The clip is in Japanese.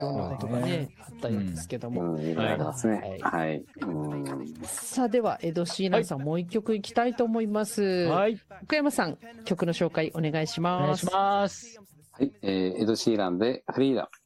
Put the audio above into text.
ろんなことがね、あったようですけども。 いろいろありますね。はい。 さあ、では、エド・シーランさん、もう一曲いきたいと思います。 はい。 福山さん、曲の紹介お願いします。 お願いします。 はい。エド・シーランでフリーダム。